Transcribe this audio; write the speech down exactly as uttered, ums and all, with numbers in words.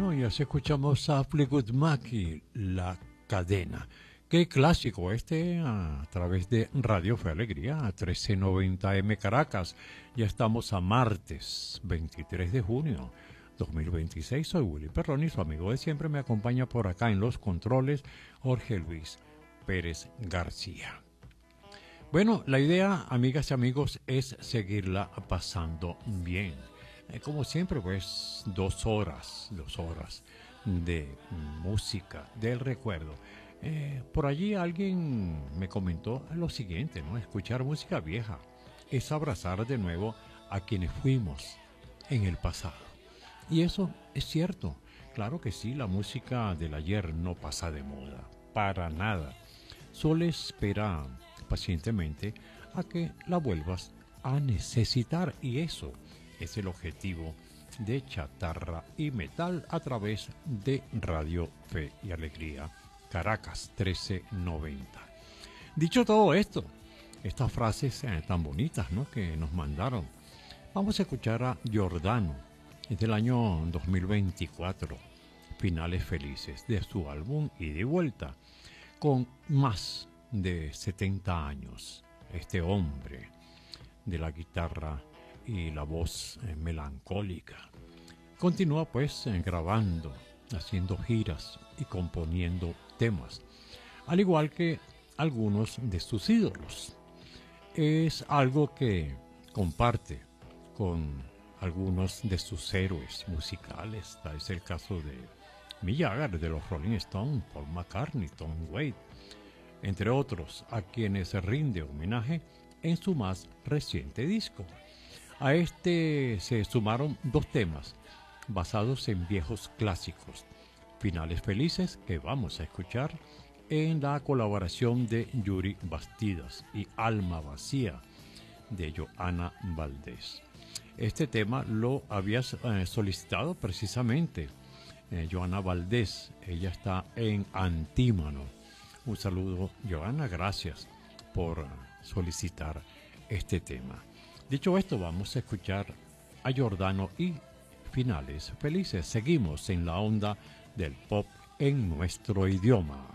Bueno, y así escuchamos a Fleetwood Mac y La Cadena. Qué clásico este a través de Radio Fe Alegría, a trece noventa M Caracas. Ya estamos a martes veintitrés de junio dos mil veintiséis. Soy Willy Perroni, su amigo de siempre. Me acompaña por acá en los controles Jorge Luis Pérez García. Bueno, la idea, amigas y amigos, es seguirla pasando bien. Eh, como siempre, pues, dos horas, dos horas de música, del recuerdo. Eh, por allí alguien me comentó lo siguiente, ¿no? Escuchar música vieja es abrazar de nuevo a quienes fuimos en el pasado. Y eso es cierto. Claro que sí, la música del ayer no pasa de moda, para nada. Solo espera pacientemente a que la vuelvas a necesitar, y eso es el objetivo de Chatarra y Metal a través de Radio Fe y Alegría, Caracas trece noventa. Dicho todo esto, estas frases eh, tan bonitas, ¿no?, que nos mandaron, vamos a escuchar a Giordano, es del año dos mil veinticuatro, Finales Felices, de su álbum Ida y Vuelta, con más de setenta años. Este hombre de la guitarra y la voz eh, melancólica continúa pues eh, grabando, haciendo giras y componiendo temas, al igual que algunos de sus ídolos. Es algo que comparte con algunos de sus héroes musicales. Tal es el caso de Mick Jagger, de los Rolling Stones, Paul McCartney, Tom Waits, entre otros, a quienes se rinde homenaje en su más reciente disco. A este se sumaron dos temas basados en viejos clásicos, Finales Felices, que vamos a escuchar en la colaboración de Yuri Bastidas, y Alma Vacía, de Joana Valdés. Este tema lo había eh, solicitado precisamente eh, Joana Valdés. Ella está en Antímano. Un saludo, Joana, gracias por solicitar este tema. Dicho esto, vamos a escuchar a Giordano y Finales Felices. Seguimos en la onda del pop en nuestro idioma.